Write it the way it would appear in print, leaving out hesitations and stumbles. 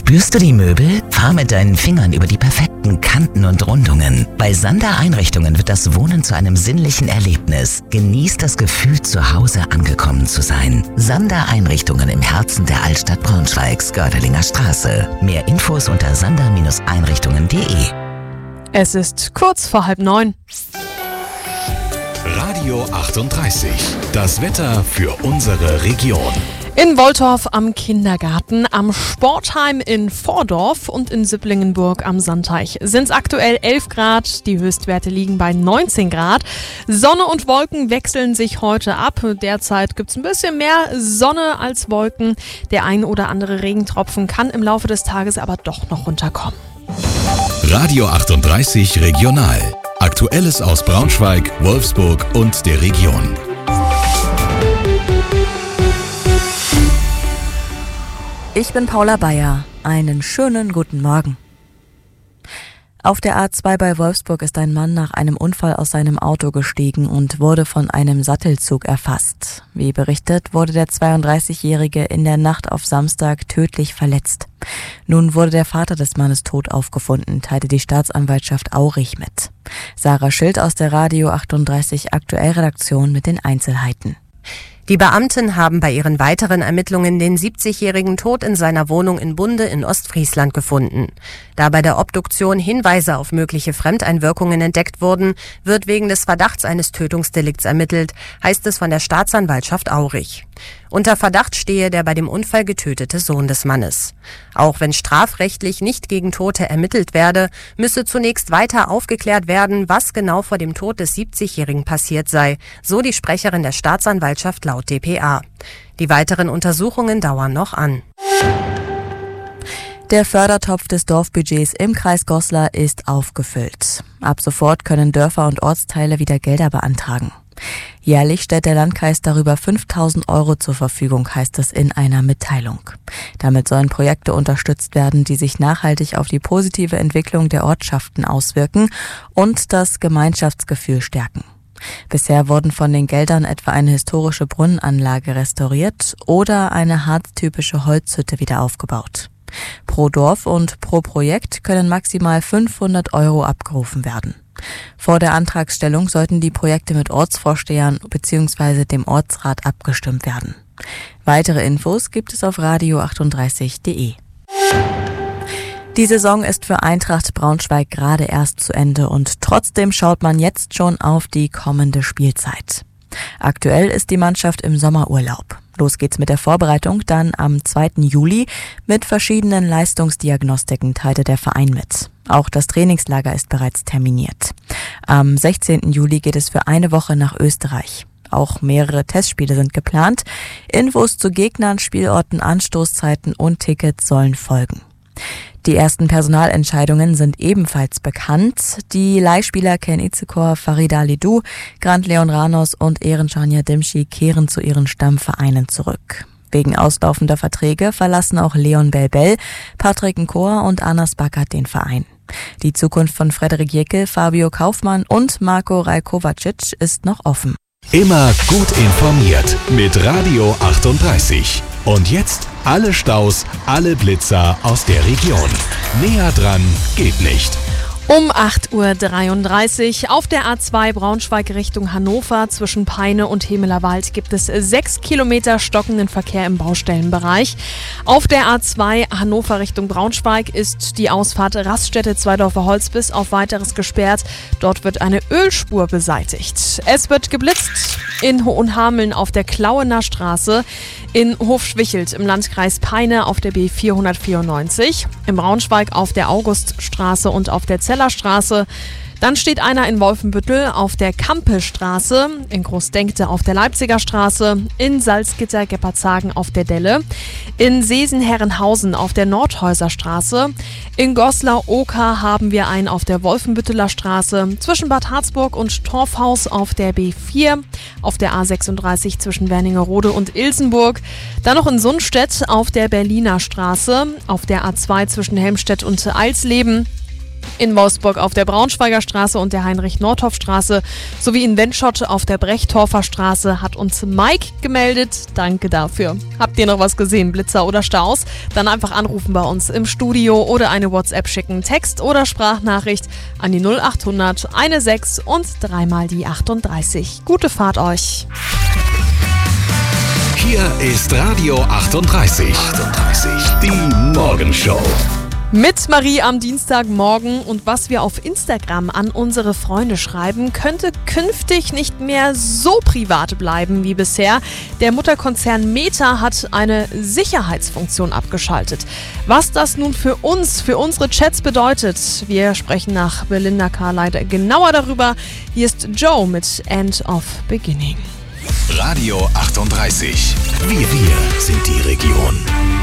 Spürst du die Möbel? Fahr mit deinen Fingern über die perfekten Kanten und Rundungen. Bei Sander Einrichtungen wird das Wohnen zu einem sinnlichen Erlebnis. Genieß das Gefühl, zu Hause angekommen zu sein. Sander Einrichtungen im Herzen der Altstadt Braunschweigs, Gördelinger Straße. Mehr Infos unter sander-einrichtungen.de. Es ist kurz vor 8:30. Radio 38. Das Wetter für unsere Region. In Woltorf am Kindergarten, am Sportheim in Vordorf und in Sipplingenburg am Sandteich sind es aktuell 11 Grad. Die Höchstwerte liegen bei 19 Grad. Sonne und Wolken wechseln sich heute ab. Derzeit gibt es ein bisschen mehr Sonne als Wolken. Der ein oder andere Regentropfen kann im Laufe des Tages aber doch noch runterkommen. Radio 38 Regional. Aktuelles aus Braunschweig, Wolfsburg und der Region. Ich bin Paula Bayer. Einen schönen guten Morgen. Auf der A2 bei Wolfsburg ist ein Mann nach einem Unfall aus seinem Auto gestiegen und wurde von einem Sattelzug erfasst. Wie berichtet, wurde der 32-Jährige in der Nacht auf Samstag tödlich verletzt. Nun wurde der Vater des Mannes tot aufgefunden, teilte die Staatsanwaltschaft Aurich mit. Sarah Schild aus der Radio 38 Aktuellredaktion mit den Einzelheiten. Die Beamten haben bei ihren weiteren Ermittlungen den 70-jährigen tot in seiner Wohnung in Bunde in Ostfriesland gefunden. Da bei der Obduktion Hinweise auf mögliche Fremdeinwirkungen entdeckt wurden, wird wegen des Verdachts eines Tötungsdelikts ermittelt, heißt es von der Staatsanwaltschaft Aurich. Unter Verdacht stehe der bei dem Unfall getötete Sohn des Mannes. Auch wenn strafrechtlich nicht gegen Tote ermittelt werde, müsse zunächst weiter aufgeklärt werden, was genau vor dem Tod des 70-Jährigen passiert sei, so die Sprecherin der Staatsanwaltschaft laut dpa. Die weiteren Untersuchungen dauern noch an. Der Fördertopf des Dorfbudgets im Kreis Goslar ist aufgefüllt. Ab sofort können Dörfer und Ortsteile wieder Gelder beantragen. Jährlich stellt der Landkreis darüber 5.000 Euro zur Verfügung, heißt es in einer Mitteilung. Damit sollen Projekte unterstützt werden, die sich nachhaltig auf die positive Entwicklung der Ortschaften auswirken und das Gemeinschaftsgefühl stärken. Bisher wurden von den Geldern etwa eine historische Brunnenanlage restauriert oder eine harztypische Holzhütte wieder aufgebaut. Pro Dorf und pro Projekt können maximal 500 Euro abgerufen werden. Vor der Antragstellung sollten die Projekte mit Ortsvorstehern bzw. dem Ortsrat abgestimmt werden. Weitere Infos gibt es auf radio38.de. Die Saison ist für Eintracht Braunschweig gerade erst zu Ende und trotzdem schaut man jetzt schon auf die kommende Spielzeit. Aktuell ist die Mannschaft im Sommerurlaub. Los geht's mit der Vorbereitung dann am 2. Juli mit verschiedenen Leistungsdiagnostiken, teilte der Verein mit. Auch das Trainingslager ist bereits terminiert. Am 16. Juli geht es für eine Woche nach Österreich. Auch mehrere Testspiele sind geplant. Infos zu Gegnern, Spielorten, Anstoßzeiten und Tickets sollen folgen. Die ersten Personalentscheidungen sind ebenfalls bekannt. Die Leihspieler Ken Izekor, Farida Lidou, Grant Leon Ranos und Erencan Dimci kehren zu ihren Stammvereinen zurück. Wegen auslaufender Verträge verlassen auch Leon Belbel, Patrick Nkor und Anas Bakat den Verein. Die Zukunft von Frederik Jekyll, Fabio Kaufmann und Marko Rajkovacic ist noch offen. Immer gut informiert mit Radio 38. Und jetzt alle Staus, alle Blitzer aus der Region. Näher dran geht nicht. Um 8:33 Uhr auf der A2 Braunschweig Richtung Hannover zwischen Peine und Hemelerwald gibt es 6 Kilometer stockenden Verkehr im Baustellenbereich. Auf der A2 Hannover Richtung Braunschweig ist die Ausfahrt Raststätte Zweidorfer Holz bis auf Weiteres gesperrt. Dort wird eine Ölspur beseitigt. Es wird geblitzt in Hohenhameln auf der Klauener Straße, in Hofschwichelt im Landkreis Peine auf der B494, im Braunschweig auf der Auguststraße und auf der Zellerstraße. Dann steht einer in Wolfenbüttel auf der Kampestraße, in Großdenkte auf der Leipziger Straße, in Salzgitter-Geppertshagen auf der Delle, in Seesen-Herrenhausen auf der Nordhäuser Straße, in Goslar-Oker haben wir einen auf der Wolfenbütteler Straße, zwischen Bad Harzburg und Torfhaus auf der B4, auf der A36 zwischen Wernigerode und Ilsenburg, dann noch in Sundstedt auf der Berliner Straße, auf der A2 zwischen Helmstedt und Eilsleben, In Wolfsburg auf der Braunschweiger Straße und der Heinrich-Nordhoff-Straße sowie in Wendschott auf der Brechtorfer Straße hat uns Mike gemeldet. Danke dafür. Habt ihr noch was gesehen, Blitzer oder Staus? Dann einfach anrufen bei uns im Studio oder eine WhatsApp schicken. Text oder Sprachnachricht an die 0800 16 und 3 die 38. Gute Fahrt euch. Hier ist Radio 38. Die Morgenshow. Mit Marie am Dienstagmorgen und was wir auf Instagram an unsere Freunde schreiben, könnte künftig nicht mehr so privat bleiben wie bisher. Der Mutterkonzern Meta hat eine Sicherheitsfunktion abgeschaltet. Was das nun für uns, für unsere Chats bedeutet, wir sprechen nach Belinda Carlisle genauer darüber. Hier ist Joe mit End of Beginning. Radio 38. Wir sind die Region.